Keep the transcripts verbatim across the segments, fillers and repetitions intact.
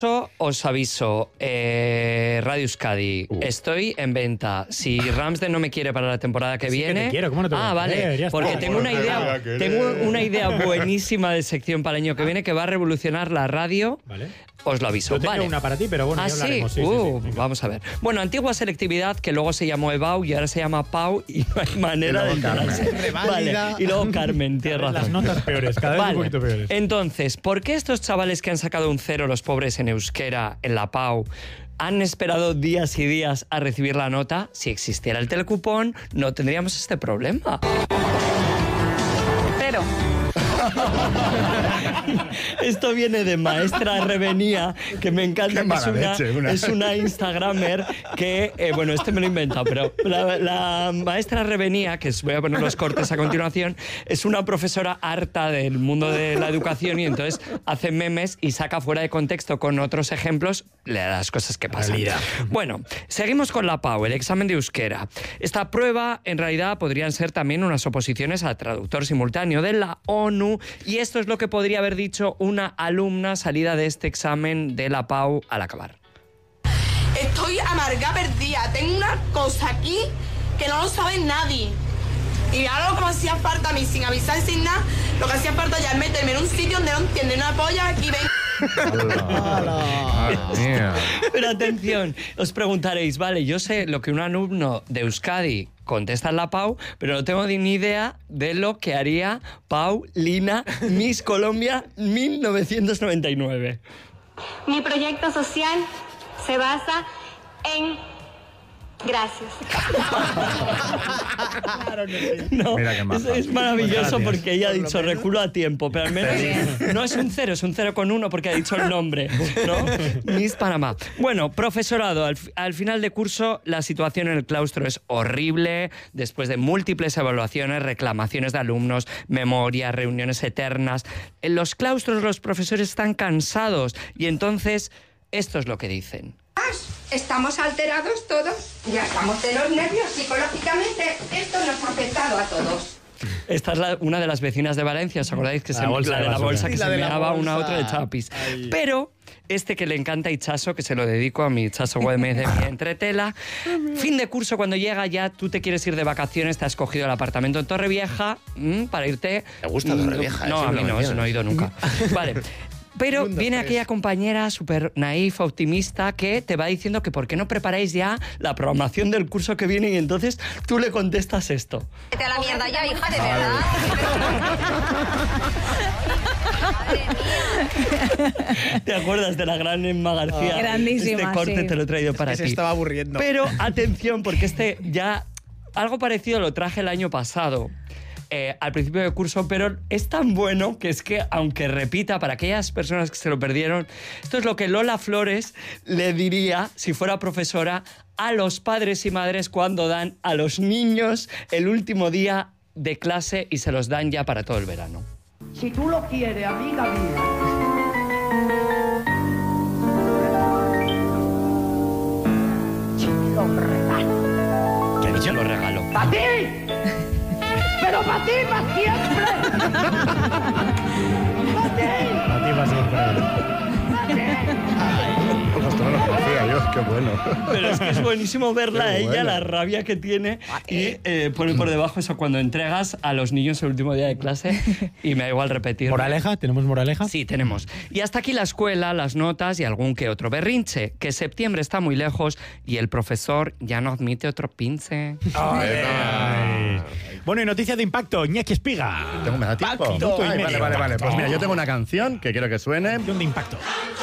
Os aviso, eh, Radio Euskadi, uh. estoy en venta. Si Ramsden no me quiere para la temporada que sí viene... Que te quiero. ¿Cómo no te ah, vale, querer? porque tengo una idea tengo una idea buenísima de sección para el año que viene que va a revolucionar la radio. Vale. Os lo aviso. Yo tengo vale. una para ti, pero bueno, ¿Ah, ya hablaremos. sí? Sí, uh, sí, sí. Vamos a ver. Bueno, antigua selectividad que luego se llamó EBAU y ahora se llama PAU y no hay manera de enterarse. Vale. Y luego Carmen, tienes razón. Las notas peores, cada vez vale. un poquito peores. Entonces, ¿por qué estos chavales que han sacado un cero, los pobres en euskera, en la PAU, han esperado días y días a recibir la nota? Si existiera el telecupón, no tendríamos este problema. Cero. Esto viene de Maestra Revenía, que me encanta, que es una, leche, una. es una Instagramer que, eh, bueno, este me lo he inventado, pero la, la Maestra Revenía, que os voy a poner los cortes a continuación, es una profesora harta del mundo de la educación y entonces hace memes y saca fuera de contexto con otros ejemplos las cosas que pasan. Realidad. Bueno, seguimos con la PAU, el examen de euskera. Esta prueba, en realidad, podrían ser también unas oposiciones a traductor simultáneo de la ONU, y esto es lo que podría haber dicho una alumna salida de este examen de la PAU al acabar. Estoy amarga perdida, tengo una cosa aquí que no lo sabe nadie. Y ahora lo que me hacía falta a mí, sin avisar, sin nada, lo que hacía falta ya es meterme en un sitio donde no entiende una polla y ven... Pero atención, os preguntaréis, vale, yo sé lo que un alumno de Euskadi contesta en la PAU, pero no tengo ni idea de lo que haría Paulina Miss Colombia mil novecientos noventa y nueve. Mi proyecto social se basa en... Gracias. Claro que sí. No, Mira qué es, es maravilloso pues porque ella ha dicho reculo a tiempo, pero al menos no es un cero, es un cero con uno porque ha dicho el nombre, ¿no? Miss Panamá. Bueno, profesorado, al, al final de curso la situación en el claustro es horrible, después de múltiples evaluaciones, reclamaciones de alumnos, memorias, reuniones eternas. En los claustros los profesores están cansados y entonces esto es lo que dicen. Estamos alterados todos, ya estamos de los nervios, psicológicamente esto nos ha afectado a todos. Esta es la, una de las vecinas de Valencia, ¿os acordáis? Que la se, bolsa la de de la bolsa que sí, se meaba una a otra de chapis. Ay. Pero este que le encanta a Ichaso, que se lo dedico a mi Ichaso Güemes de mi entretela, fin de curso, cuando llega ya, tú te quieres ir de vacaciones, te has cogido el apartamento en Torrevieja mmm, para irte... ¿Te gusta Torrevieja? No, a mí no, eso no he ido nunca. Vale. Pero viene aquella compañera súper naif, optimista, que te va diciendo que por qué no preparáis ya la programación del curso que viene y entonces tú le contestas esto. Vete a la mierda ya, hija, de verdad. Madre mía. ¿Te acuerdas de la gran Emma García? Grandísima, Este corte sí. te lo he traído para es que ti. se estaba aburriendo. Pero atención, porque este ya... Algo parecido lo traje el año pasado. Eh, al principio del curso, pero es tan bueno que es que, aunque repita, para aquellas personas que se lo perdieron, esto es lo que Lola Flores le diría, si fuera profesora, a los padres y madres cuando dan a los niños el último día de clase y se los dan ya para todo el verano. Si tú lo quieres, amiga mía. Lo regalo. ¿Qué ha dicho? Lo regalo. ¡Para ti! ¡Pero para ti, para siempre! ¡Para ti! A ti va siempre. Esto no lo conocía yo, qué bueno. Pero es que es buenísimo verla a ella, bueno. la rabia que tiene y eh, pone por debajo eso cuando entregas a los niños el último día de clase y me da igual repetir. ¿Moraleja? ¿Tenemos moraleja? Sí, tenemos. Y hasta aquí la escuela, las notas y algún que otro berrinche, que septiembre está muy lejos y el profesor ya no admite otro pince. Ay, ay. Bueno, y noticia de impacto, Iñaki Espiga. ¿Tengo, ¿Me da tiempo? Impacto. Ay, vale, vale, vale. Pues mira, yo tengo una canción que quiero que suene. Canción de impacto.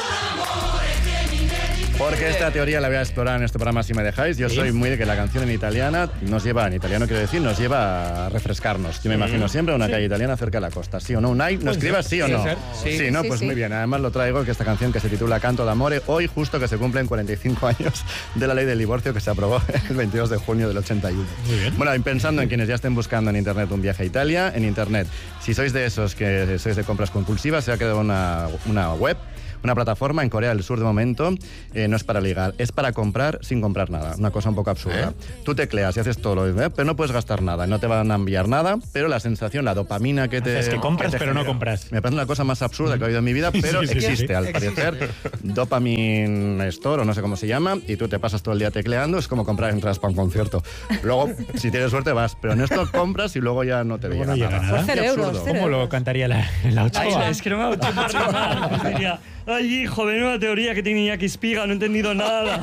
Porque esta teoría la voy a explorar en este programa si me dejáis. Yo soy muy de que la canción en italiana nos lleva, en italiano quiero decir, nos lleva a refrescarnos. Yo me imagino siempre una calle italiana cerca de la costa. ¿Sí o no? Unai, ¿nos escribas sí o no? Sí, sí ¿no? sí, Pues sí. muy bien. Además lo traigo, que esta canción que se titula Canto d'amore, hoy justo que se cumplen cuarenta y cinco años de la ley del divorcio que se aprobó el veintidós de junio del ochenta y uno. Muy bien. Bueno, y pensando en quienes ya estén buscando en internet un viaje a Italia, en internet, si sois de esos que sois de compras compulsivas, se ha creado una, una web Una plataforma en Corea del Sur de momento, eh, no es para ligar, es para comprar sin comprar nada. Una cosa un poco absurda. ¿Eh? Tú tecleas y haces todo lo demás, pero no puedes gastar nada, no te van a enviar nada, pero la sensación, la dopamina que te... Es que compras, que te pero genera, no compras. Me parece una cosa más absurda que he oído en mi vida, pero sí, sí, existe, sí. al parecer. Dopamine Store, o no sé cómo se llama, y tú te pasas todo el día tecleando, es como comprar entradas para un concierto. Luego, si tienes suerte, vas, pero en esto compras y luego ya no te llega, no llega nada. nada. Cero euros, cero ¿Cómo lo cantaría la, la Ochoa? Ay, es que no me ha dado tiempo a rimar. Diría, ay, hijo, menuda teoría que tiene Iñaki Espiga, no he entendido nada.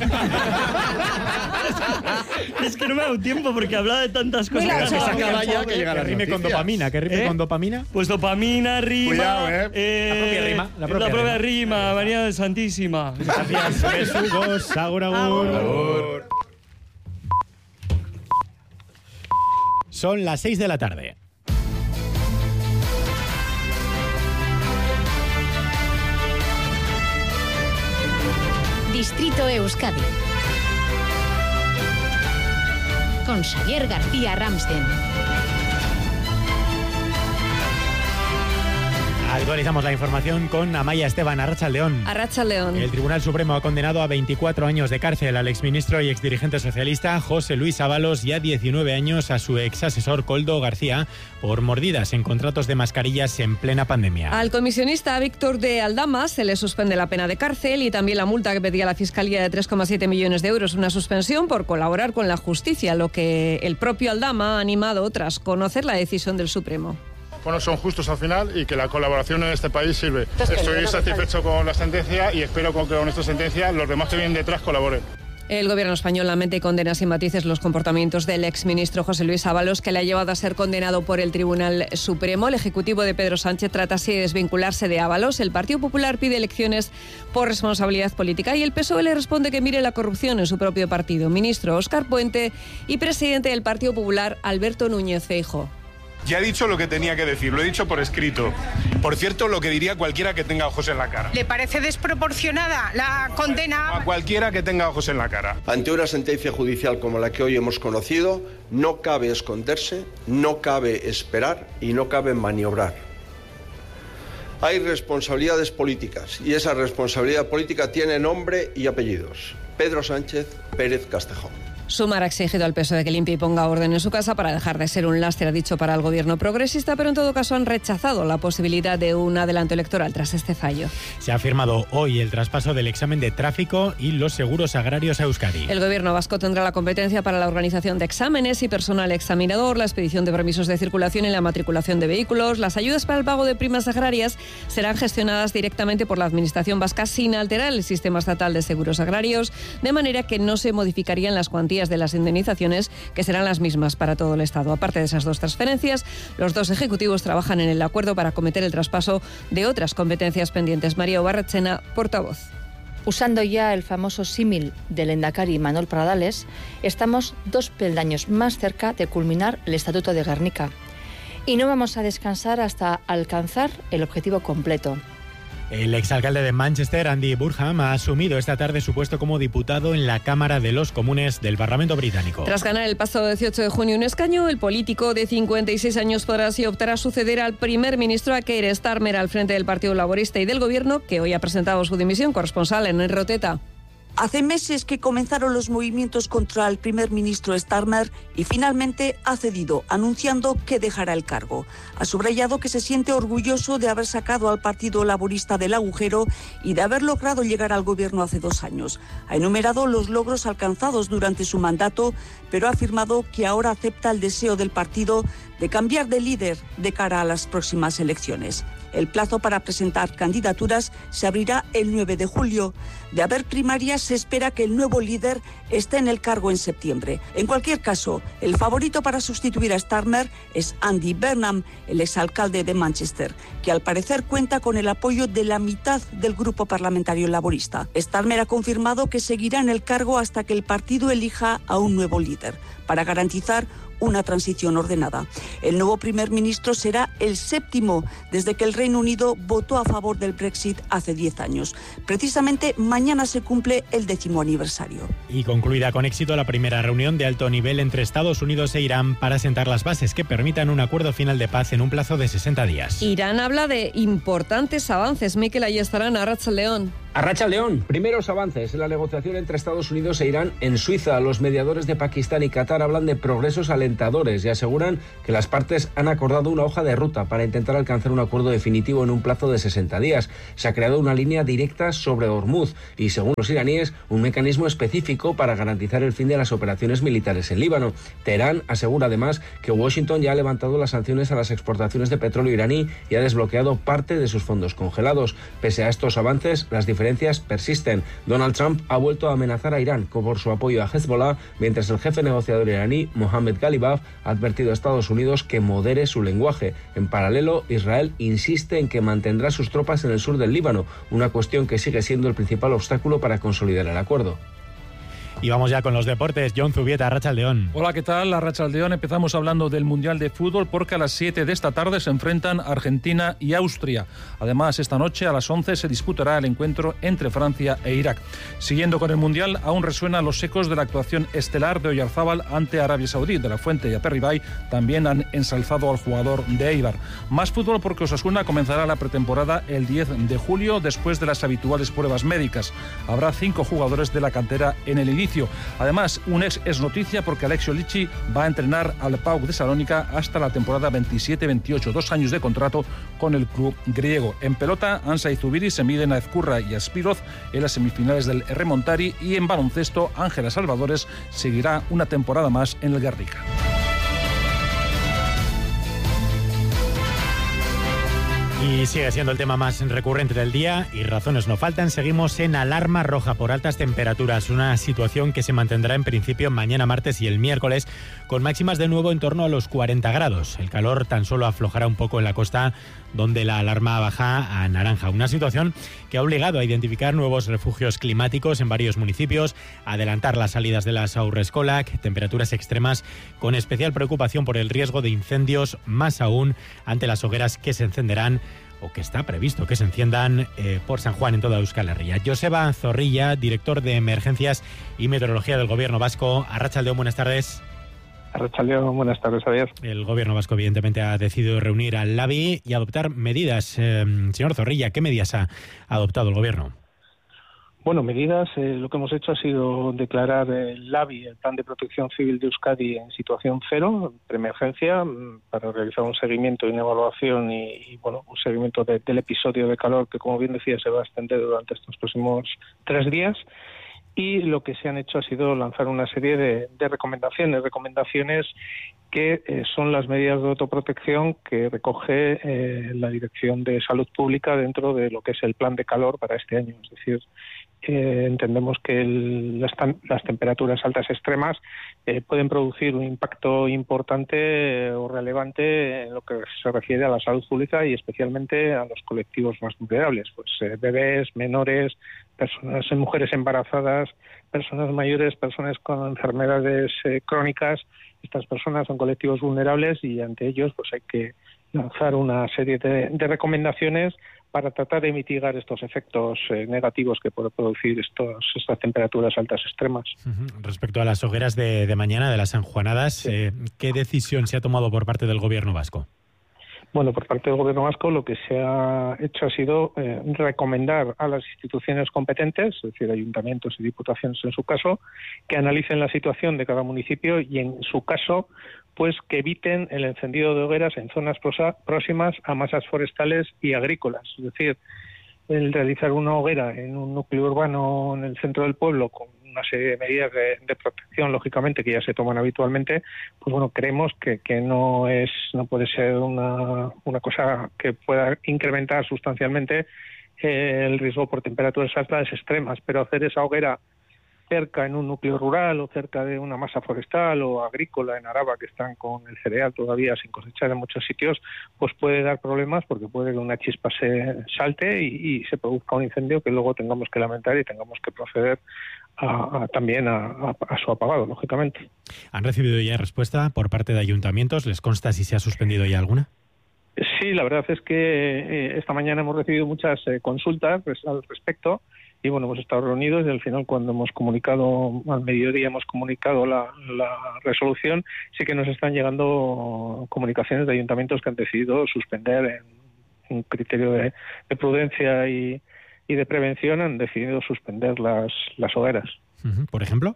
Es que no me ha dado tiempo porque hablaba de tantas cosas. Mira, que que se acaba ya, que llega la que rime con dopamina, que rime ¿Eh? con dopamina. Pues dopamina, rima. Cuidado, ¿eh? eh la propia rima. La propia, la propia rima, rima, María Santísima. Gracias, besugos, agur, agur. agur. Son las seis de la tarde. Distrito Euskadi. Con Xavier García Ramsten. Actualizamos la información con Amaya Esteban, Arratsaldeón. Arratsaldeón. El Tribunal Supremo ha condenado a veinticuatro años de cárcel al exministro y exdirigente socialista José Luis Ábalos y a diecinueve años a su exasesor Koldo García por mordidas en contratos de mascarillas en plena pandemia. Al comisionista Víctor de Aldama se le suspende la pena de cárcel y también la multa que pedía la Fiscalía de tres coma siete millones de euros, una suspensión por colaborar con la justicia, lo que el propio Aldama ha animado tras conocer la decisión del Supremo. Bueno, son justos al final y que la colaboración en este país sirve. Estoy satisfecho con la sentencia y espero que con esta sentencia los demás que vienen detrás colaboren. El gobierno español lamenta y condena sin matices los comportamientos del exministro José Luis Ábalos, que le ha llevado a ser condenado por el Tribunal Supremo. El ejecutivo de Pedro Sánchez trata así de desvincularse de Ábalos. El Partido Popular pide elecciones por responsabilidad política y el P S O E le responde que mire la corrupción en su propio partido. Ministro Óscar Puente y presidente del Partido Popular Alberto Núñez Feijóo. Ya he dicho lo que tenía que decir, lo he dicho por escrito. Por cierto, lo que diría cualquiera que tenga ojos en la cara. ¿Le parece desproporcionada la condena? A cualquiera que tenga ojos en la cara. Ante una sentencia judicial como la que hoy hemos conocido, no cabe esconderse, no cabe esperar y no cabe maniobrar. Hay responsabilidades políticas y esa responsabilidad política tiene nombre y apellidos. Pedro Sánchez Pérez Castejón. Sumar ha exigido al P S O E que limpie y ponga orden en su casa para dejar de ser un lastre, ha dicho, para el gobierno progresista, pero en todo caso han rechazado la posibilidad de un adelanto electoral tras este fallo. Se ha firmado hoy el traspaso del examen de tráfico y los seguros agrarios a Euskadi. El gobierno vasco tendrá la competencia para la organización de exámenes y personal examinador, la expedición de permisos de circulación y la matriculación de vehículos. Las ayudas para el pago de primas agrarias serán gestionadas directamente por la Administración vasca sin alterar el sistema estatal de seguros agrarios, de manera que no se modificarían las cuantías de las indemnizaciones, que serán las mismas para todo el Estado. Aparte de esas dos transferencias, los dos ejecutivos trabajan en el acuerdo para acometer el traspaso de otras competencias pendientes. María Obarrechena, portavoz. Usando ya el famoso símil del Lehendakari Manuel Pradales, estamos dos peldaños más cerca de culminar el Estatuto de Gernika. Y no vamos a descansar hasta alcanzar el objetivo completo. El exalcalde de Manchester, Andy Burnham, ha asumido esta tarde su puesto como diputado en la Cámara de los Comunes del Parlamento Británico. Tras ganar el pasado dieciocho de junio un escaño, el político de cincuenta y seis años podrá así optar a suceder al primer ministro, a Keir Starmer, al frente del Partido Laborista y del Gobierno, que hoy ha presentado su dimisión. Corresponsal en Roteta. Hace meses que comenzaron los movimientos contra el primer ministro Starmer y finalmente ha cedido, anunciando que dejará el cargo. Ha subrayado que se siente orgulloso de haber sacado al Partido Laborista del agujero y de haber logrado llegar al gobierno hace dos años. Ha enumerado los logros alcanzados durante su mandato, pero ha afirmado que ahora acepta el deseo del partido de cambiar de líder de cara a las próximas elecciones. El plazo para presentar candidaturas se abrirá el nueve de julio. De haber primarias, se espera que el nuevo líder esté en el cargo en septiembre. En cualquier caso, el favorito para sustituir a Starmer es Andy Burnham, el exalcalde de Manchester, que al parecer cuenta con el apoyo de la mitad del grupo parlamentario laborista. Starmer ha confirmado que seguirá en el cargo hasta que el partido elija a un nuevo líder, para garantizar una transición ordenada. El nuevo primer ministro será el séptimo desde que el Reino Unido votó a favor del Brexit hace diez años. Precisamente mañana se cumple el décimo aniversario. Y concluida con éxito la primera reunión de alto nivel entre Estados Unidos e Irán para sentar las bases que permitan un acuerdo final de paz en un plazo de sesenta días. Irán habla de importantes avances. Mikel Ayestarán, Arratsaldeon. Arratsaldeon, primeros avances en la negociación entre Estados Unidos e Irán en Suiza. Los mediadores de Pakistán y Qatar hablan de progresos alentadores y aseguran que las partes han acordado una hoja de ruta para intentar alcanzar un acuerdo definitivo en un plazo de sesenta días. Se ha creado una línea directa sobre Hormuz y, según los iraníes, un mecanismo específico para garantizar el fin de las operaciones militares en Líbano. Teherán asegura además que Washington ya ha levantado las sanciones a las exportaciones de petróleo iraní y ha desbloqueado parte de sus fondos congelados. Pese a estos avances, las diferencias persisten. Donald Trump ha vuelto a amenazar a Irán por su apoyo a Hezbollah, mientras el jefe negociador iraní, Mohammad Ghalibaf, ha advertido a Estados Unidos que modere su lenguaje. En paralelo, Israel insiste en que mantendrá sus tropas en el sur del Líbano, una cuestión que sigue siendo el principal obstáculo para consolidar el acuerdo. Y vamos ya con los deportes. John Zubieta, Arratsaldeon. Hola, ¿qué tal? Arratsaldeon. Empezamos hablando del Mundial de Fútbol porque a las siete de esta tarde se enfrentan Argentina y Austria. Además, esta noche a las once se disputará el encuentro entre Francia e Irak. Siguiendo con el Mundial, aún resuenan los ecos de la actuación estelar de Oyarzábal ante Arabia Saudí. De la Fuente y Aperribay también han ensalzado al jugador de Eibar. Más fútbol porque Osasuna comenzará la pretemporada el diez de julio después de las habituales pruebas médicas. Habrá cinco jugadores de la cantera en el inicio. Además, un ex es noticia porque Alexio Lichi va a entrenar al PAOK de Salónica hasta la temporada veintisiete veintiocho, dos años de contrato con el club griego. En pelota, Ansa y Zubiri se miden a Ezcurra y a Spiroz en las semifinales del Remontari, y en baloncesto, Ángela Salvadores seguirá una temporada más en el Guernica. Y sigue siendo el tema más recurrente del día y razones no faltan. Seguimos en alarma roja por altas temperaturas, una situación que se mantendrá en principio mañana martes y el miércoles, con máximas de nuevo en torno a los cuarenta grados. El calor tan solo aflojará un poco en la costa, donde la alarma baja a naranja. Una situación que ha obligado a identificar nuevos refugios climáticos en varios municipios, a adelantar las salidas de las Haurreskolak, temperaturas extremas con especial preocupación por el riesgo de incendios, más aún ante las hogueras que se encenderán o que está previsto que se enciendan eh, por San Juan en toda Euskal Herria. Joseba Zorrilla, director de Emergencias y Meteorología del Gobierno Vasco. Arratsaldeon, buenas tardes. Arratsaldeon, buenas tardes, Javier. El Gobierno vasco evidentemente ha decidido reunir al Labi y adoptar medidas. Eh, señor Zorrilla, ¿qué medidas ha adoptado el Gobierno? Bueno, medidas, eh, lo que hemos hecho ha sido declarar el Labi, el Plan de Protección Civil de Euskadi, en situación cero, preemergencia, para realizar un seguimiento y una evaluación y, y bueno, un seguimiento de, del episodio de calor que, como bien decía, se va a extender durante estos próximos tres días. Y lo que se han hecho ha sido lanzar una serie de, de recomendaciones, recomendaciones que eh, son las medidas de autoprotección que recoge eh, la Dirección de Salud Pública dentro de lo que es el plan de calor para este año. Es decir, eh, entendemos que el, las, las temperaturas altas extremas eh, pueden producir un impacto importante eh, o relevante en lo que se refiere a la salud pública y especialmente a los colectivos más vulnerables, pues eh, bebés, menores, personas, mujeres embarazadas, personas mayores, personas con enfermedades eh, crónicas. Estas personas son colectivos vulnerables y ante ellos pues hay que lanzar una serie de, de recomendaciones para tratar de mitigar estos efectos eh, negativos que puede producir estos, estas temperaturas altas extremas. Uh-huh. Respecto a las hogueras de, de mañana, de las sanjuanadas, sí. eh, ¿qué decisión se ha tomado por parte del Gobierno vasco? Bueno, por parte del Gobierno vasco lo que se ha hecho ha sido eh, recomendar a las instituciones competentes, es decir, ayuntamientos y diputaciones en su caso, que analicen la situación de cada municipio y en su caso, pues que eviten el encendido de hogueras en zonas prosa, próximas a masas forestales y agrícolas. Es decir, el realizar una hoguera en un núcleo urbano en el centro del pueblo con una serie de medidas de, de protección, lógicamente, que ya se toman habitualmente, pues bueno, creemos que, que no es, no puede ser una, una cosa que pueda incrementar sustancialmente eh, el riesgo por temperaturas altas extremas, pero hacer esa hoguera cerca en un núcleo rural o cerca de una masa forestal o agrícola en Araba, que están con el cereal todavía sin cosechar en muchos sitios, pues puede dar problemas porque puede que una chispa se salte y, y se produzca un incendio que luego tengamos que lamentar y tengamos que proceder a, a, también a, a, a su apagado, lógicamente. ¿Han recibido ya respuesta por parte de ayuntamientos? ¿Les consta si se ha suspendido ya alguna? Sí, la verdad es que eh, esta mañana hemos recibido muchas eh, consultas pues, al respecto y bueno, hemos estado reunidos y al final cuando hemos comunicado, al mediodía hemos comunicado la, la resolución, sí que nos están llegando comunicaciones de ayuntamientos que han decidido suspender en un criterio de, de prudencia y, y de prevención, han decidido suspender las, las hogueras. Uh-huh. ¿Por ejemplo?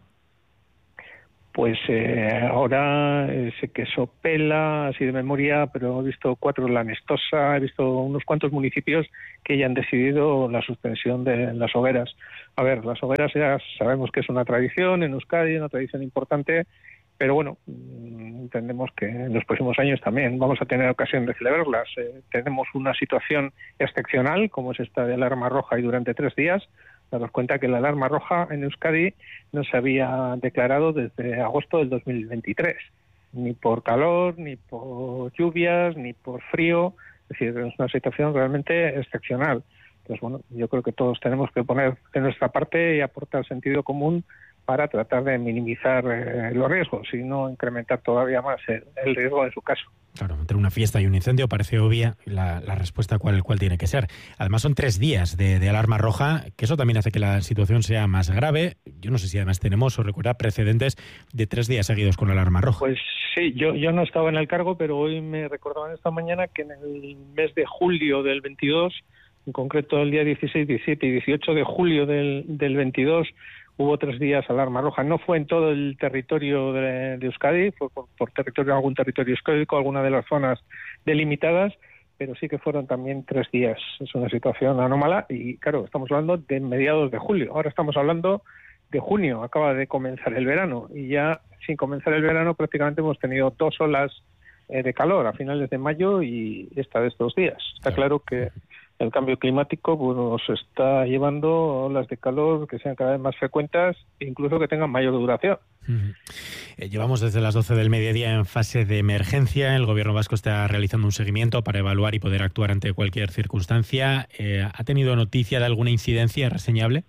Pues eh, ahora eh, sé que Sopela, así de memoria, pero he visto cuatro en La Nestosa, he visto unos cuantos municipios que ya han decidido la suspensión de las hogueras. A ver, las hogueras ya sabemos que es una tradición en Euskadi, una tradición importante, pero bueno, entendemos que en los próximos años también vamos a tener ocasión de celebrarlas. Eh, tenemos una situación excepcional, como es esta de alarma roja y durante tres días. Daros cuenta que la alarma roja en Euskadi no se había declarado desde agosto del dos mil veintitrés, ni por calor, ni por lluvias, ni por frío. Es decir, es una situación realmente excepcional. Entonces, bueno, yo creo que todos tenemos que poner de nuestra parte y aportar sentido común para tratar de minimizar eh, los riesgos y no incrementar todavía más el, el riesgo en su caso. Claro, entre una fiesta y un incendio parece obvia la, la respuesta cuál, cuál tiene que ser. Además son tres días de, de alarma roja, que eso también hace que la situación sea más grave. Yo no sé si además tenemos o recuerda precedentes de tres días seguidos con alarma roja. Pues sí, yo, yo no estaba en el cargo, pero hoy me recordaban esta mañana que en el mes de julio del veintidós, en concreto el día dieciséis, diecisiete y dieciocho de julio del, del veintidós, hubo tres días alarma roja. No fue en todo el territorio de, de Euskadi, fue por, por territorio, algún territorio histórico, alguna de las zonas delimitadas, pero sí que fueron también tres días. Es una situación anómala y, claro, estamos hablando de mediados de julio. Ahora estamos hablando de junio, acaba de comenzar el verano y ya sin comenzar el verano prácticamente hemos tenido dos olas eh, de calor a finales de mayo y esta de estos días. Está claro que el cambio climático pues, nos está llevando olas de calor que sean cada vez más frecuentes e incluso que tengan mayor duración. Uh-huh. Eh, llevamos desde las doce del mediodía en fase de emergencia. El gobierno vasco está realizando un seguimiento para evaluar y poder actuar ante cualquier circunstancia. Eh, ¿Ha tenido noticia de alguna incidencia reseñable?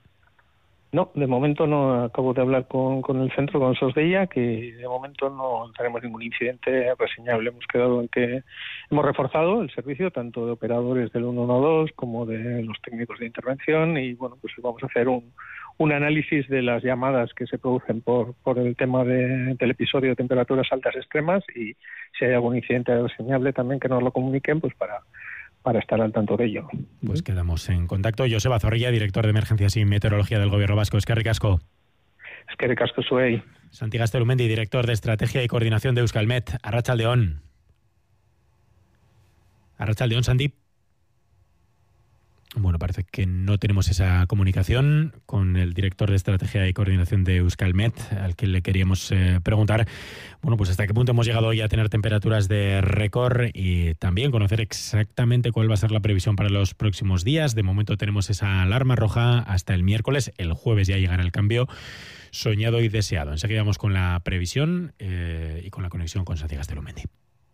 No, de momento no. Acabo de hablar con, con el centro, con SOSDEIA, que de momento no tenemos ningún incidente reseñable. Hemos quedado en que hemos reforzado el servicio tanto de operadores del ciento doce como de los técnicos de intervención y bueno, pues vamos a hacer un, un análisis de las llamadas que se producen por, por el tema de, del episodio de temperaturas altas extremas y si hay algún incidente reseñable también que nos lo comuniquen pues para para estar al tanto de ello. Pues quedamos en contacto. Joseba Zorrilla, director de Emergencias y Meteorología del Gobierno Vasco. Eskerrik asko. Eskerrik asko zuei. Santi Gaztelumendi, director de Estrategia y Coordinación de Euskalmet. Arratsaldeon. Arratsaldeon, Santi. Bueno, parece que no tenemos esa comunicación con el director de Estrategia y Coordinación de Euskalmet, al que le queríamos eh, preguntar, bueno, pues hasta qué punto hemos llegado hoy a tener temperaturas de récord y también conocer exactamente cuál va a ser la previsión para los próximos días. De momento tenemos esa alarma roja hasta el miércoles, el jueves ya llegará el cambio soñado y deseado. Enseguida vamos con la previsión eh, y con la conexión con Santi Gaztelumendi.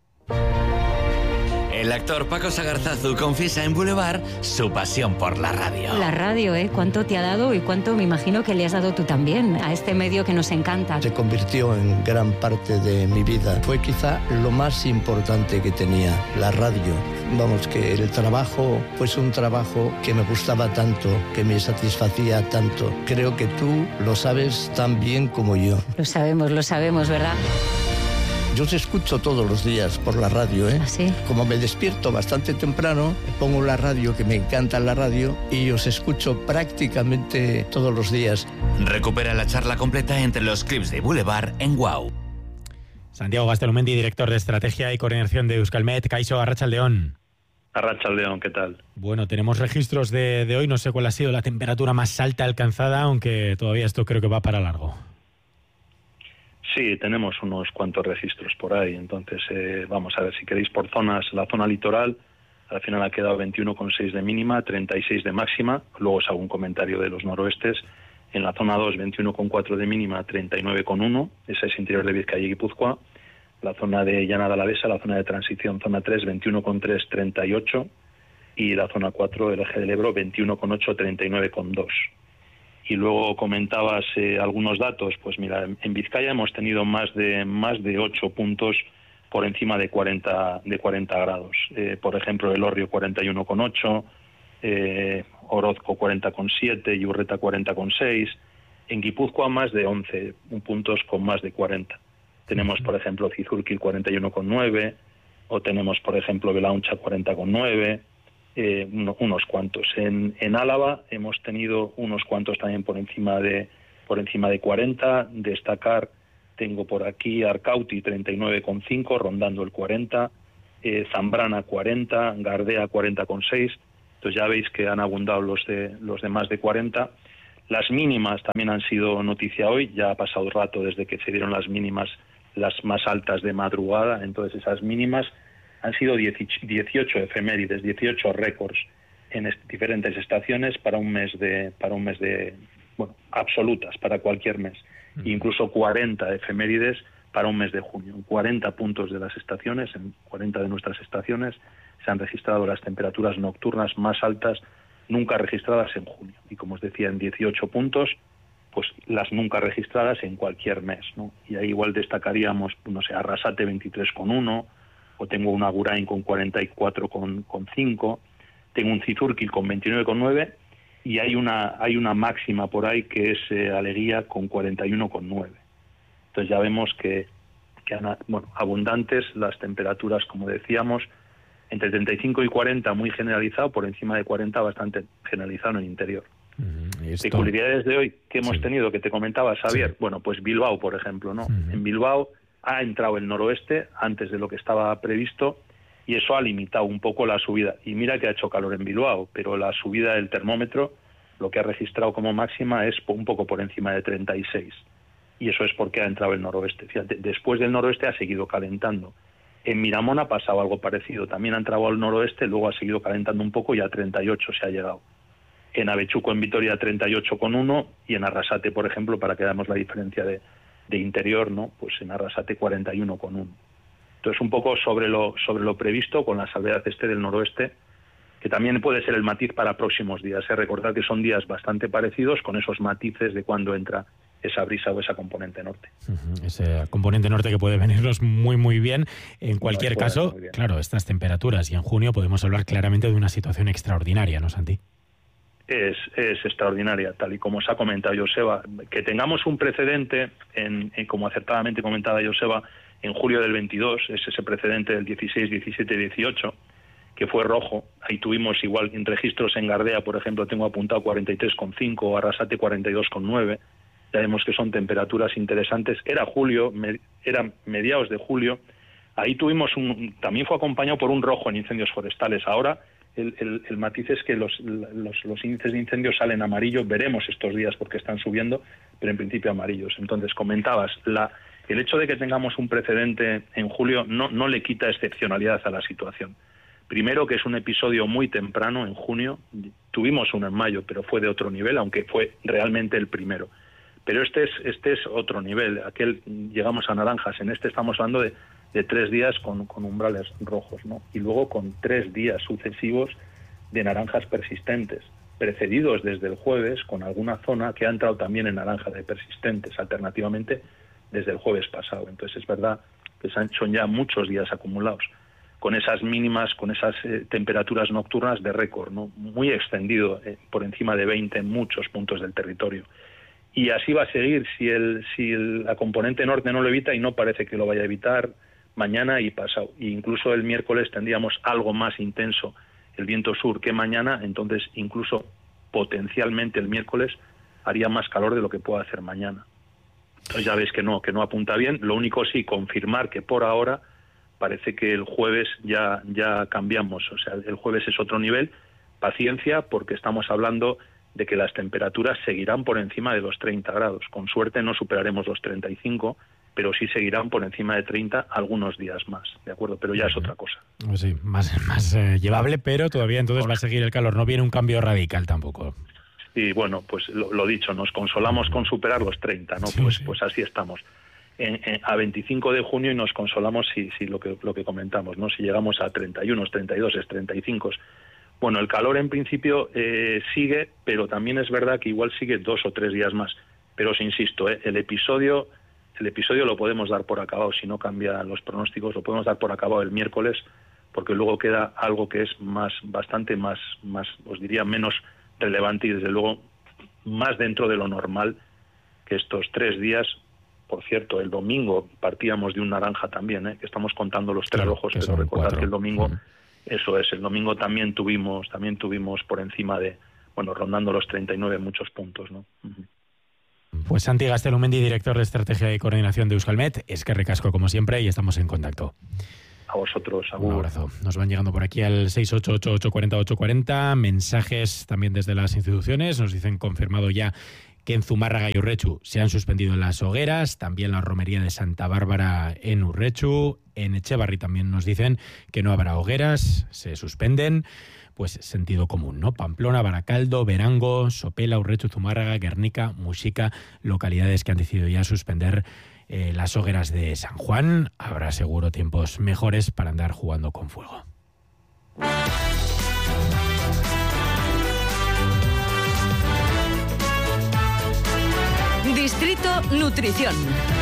El actor Paco Sagarzazu confiesa en Boulevard su pasión por la radio. La radio, ¿eh? ¿Cuánto te ha dado y cuánto me imagino que le has dado tú también a este medio que nos encanta? Se convirtió en gran parte de mi vida. Fue quizá lo más importante que tenía, la radio. Vamos, que el trabajo pues un trabajo que me gustaba tanto, que me satisfacía tanto. Creo que tú lo sabes tan bien como yo. Lo sabemos, lo sabemos, ¿verdad? Yo os escucho todos los días por la radio, ¿eh? ¿Ah, sí? Como me despierto bastante temprano, pongo la radio, que me encanta la radio, y os escucho prácticamente todos los días. Recupera la charla completa entre los clips de Boulevard en Wow. Santiago Gaztelumendi, director de Estrategia y Coordinación de Euskalmet. Kaixo, arratsaldeon. Arratsaldeon, ¿qué tal? Bueno, tenemos registros de, de hoy. No sé cuál ha sido la temperatura más alta alcanzada, aunque todavía esto creo que va para largo. Sí, tenemos unos cuantos registros por ahí, entonces eh, vamos a ver si queréis por zonas. La zona litoral al final ha quedado veintiuno coma seis de mínima, treinta y seis de máxima, luego os hago un comentario de los noroestes. En la zona dos, veintiuno coma cuatro de mínima, treinta y nueve coma uno, esa es interior de Vizcaya y Guipúzcoa. La zona de Llanada Alavesa, la zona de transición, zona tres, veintiuno coma tres, treinta y ocho, y la zona cuatro, el eje del Ebro, veintiuno coma ocho, treinta y nueve coma dos. Y luego comentabas eh, algunos datos, pues mira, en, en Vizcaya hemos tenido más de más de ocho puntos por encima de cuarenta de cuarenta grados. Eh, por ejemplo, Elorrio cuarenta y uno coma ocho, eh, Orozco cuarenta coma siete y Urreta cuarenta coma seis. En Guipúzcoa más de once puntos con más de cuarenta. Tenemos, por ejemplo, Cizurquil cuarenta y uno coma nueve, o tenemos, por ejemplo, Belauncha cuarenta coma nueve. Eh, uno, unos cuantos. En, en Álava hemos tenido unos cuantos también por encima de por encima de cuarenta. Destacar, tengo por aquí Arcauti treinta y nueve coma cinco, rondando el cuarenta, eh, Zambrana cuarenta, Gardea cuarenta coma seis. Entonces ya veis que han abundado los de los de más de cuarenta. Las mínimas también han sido noticia hoy. Ya ha pasado el rato desde que se dieron las mínimas, las más altas de madrugada. Entonces esas mínimas han sido dieciocho efemérides, dieciocho récords en est- diferentes estaciones para un mes de, para un mes de, bueno, absolutas para cualquier mes. Uh-huh. Incluso cuarenta efemérides para un mes de junio. cuarenta puntos de las estaciones, en cuarenta de nuestras estaciones se han registrado las temperaturas nocturnas más altas nunca registradas en junio. Y como os decía, en dieciocho puntos, pues las nunca registradas en cualquier mes, ¿no? Y ahí igual destacaríamos, no sé, Arrasate veintitrés coma uno, o tengo un Agurain con cuarenta y cuatro coma cinco, tengo un Cizurquil con veintinueve coma nueve, y hay una hay una máxima por ahí que es eh, Aleguía con cuarenta y uno coma nueve. Entonces ya vemos que, que han, bueno, abundantes las temperaturas, como decíamos, entre treinta y cinco y cuarenta muy generalizado, por encima de cuarenta bastante generalizado en el interior. Uh-huh. Peculiaridades de hoy que hemos sí. tenido, que te comentaba Xavier, sí. bueno, pues Bilbao, por ejemplo, ¿no? Uh-huh. En Bilbao ha entrado el noroeste antes de lo que estaba previsto y eso ha limitado un poco la subida. Y mira que ha hecho calor en Bilbao, pero la subida del termómetro, lo que ha registrado como máxima es un poco por encima de treinta y seis. Y eso es porque ha entrado el noroeste. Fíjate, después del noroeste ha seguido calentando. En Miramón ha pasado algo parecido. También ha entrado al noroeste, luego ha seguido calentando un poco y a treinta y ocho se ha llegado. En Avechuco, en Vitoria, treinta y ocho coma uno, y en Arrasate, por ejemplo, para que veamos la diferencia de de interior, ¿no? Pues en Arrasate cuarenta y uno coma uno. Entonces un poco sobre lo sobre lo previsto, con la salvedad este del noroeste, que también puede ser el matiz para próximos días. ¿eh? Recordad que son días bastante parecidos, con esos matices de cuando entra esa brisa o esa componente norte. Uh-huh. Ese componente norte que puede venirnos muy muy bien. En cualquier no, caso, claro, estas temperaturas, y en junio podemos hablar claramente de una situación extraordinaria, ¿no, Santi? Es, es extraordinaria, tal y como os ha comentado Joseba. Que tengamos un precedente, en, en como acertadamente comentaba Joseba, en julio del veintidós, es ese precedente del dieciséis, diecisiete y dieciocho, que fue rojo. Ahí tuvimos igual en registros en Gardea, por ejemplo, tengo apuntado cuarenta y tres coma cinco, Arrasate cuarenta y dos coma nueve. Ya vemos que son temperaturas interesantes. Era julio, me, era mediados de julio. Ahí tuvimos un, también fue acompañado por un rojo en incendios forestales. Ahora El, el, el matiz es que los, los, los índices de incendios salen amarillo, veremos estos días porque están subiendo, pero en principio amarillos. Entonces, comentabas, la, el hecho de que tengamos un precedente en julio no, no le quita excepcionalidad a la situación. Primero, que es un episodio muy temprano, en junio, tuvimos uno en mayo, pero fue de otro nivel, aunque fue realmente el primero. Pero este es, este es otro nivel, aquel llegamos a naranjas, en este estamos hablando de de tres días con, con umbrales rojos, ¿no? Y luego con tres días sucesivos de naranjas persistentes, precedidos desde el jueves con alguna zona que ha entrado también en naranja de persistentes, alternativamente desde el jueves pasado. Entonces es verdad que son ya muchos días acumulados, con esas mínimas, con esas eh, temperaturas nocturnas de récord, ¿no? Muy extendido, eh, por encima de veinte en muchos puntos del territorio. Y así va a seguir si, el, si el, la componente norte no lo evita, y no parece que lo vaya a evitar, mañana y pasado. E incluso el miércoles tendríamos algo más intenso el viento sur que mañana, entonces incluso potencialmente el miércoles haría más calor de lo que pueda hacer mañana. Entonces ya ves que no, que no apunta bien. Lo único sí, confirmar que por ahora parece que el jueves ya, ya cambiamos. O sea, el jueves es otro nivel. Paciencia, porque estamos hablando de que las temperaturas seguirán por encima de los treinta grados. Con suerte no superaremos los treinta y cinco, pero sí seguirán por encima de treinta algunos días más, ¿de acuerdo? Pero ya es otra cosa. Pues sí, más, más eh, llevable, pero todavía entonces va a seguir el calor. No viene un cambio radical tampoco. Y bueno, pues lo, lo dicho, nos consolamos con superar los treinta, ¿no? Sí, pues, sí. pues así estamos. En, en, a veinticinco de junio y nos consolamos si, si lo que lo que comentamos, ¿no? Si llegamos a treinta y uno, treinta y dos, treinta y cinco, Bueno, el calor en principio eh, sigue, pero también es verdad que igual sigue dos o tres días más. Pero os insisto, eh, el episodio el episodio lo podemos dar por acabado, si no cambian los pronósticos, lo podemos dar por acabado el miércoles, porque luego queda algo que es más, bastante más, más, os diría, menos relevante y desde luego más dentro de lo normal que estos tres días. Por cierto, el domingo partíamos de un naranja también, ¿eh? que estamos contando los tres claro, rojos, que pero recordad cuatro. que el domingo, Mm. eso es, el domingo también tuvimos, también tuvimos por encima de, bueno, rondando los treinta y nueve muchos puntos, ¿no? Uh-huh. Pues Santi Gastelumendi, director de Estrategia y Coordinación de Euskalmet, es que recasco como siempre y estamos en contacto. A vosotros, agur. Un abrazo. Nos van llegando por aquí al seis ocho ocho ocho cuatro cero ocho cuatro cero, mensajes también desde las instituciones, nos dicen confirmado ya que en Zumárraga y Urrechu se han suspendido las hogueras, también la romería de Santa Bárbara en Urrechu, en Echevarri también nos dicen que no habrá hogueras, se suspenden. Pues sentido común, ¿no? Pamplona, Baracaldo, Verango, Sopela, Urrechu, Zumárraga, Guernica, Muxica, localidades que han decidido ya suspender eh, las hogueras de San Juan. Habrá seguro tiempos mejores para andar jugando con fuego. Distrito Nutrición.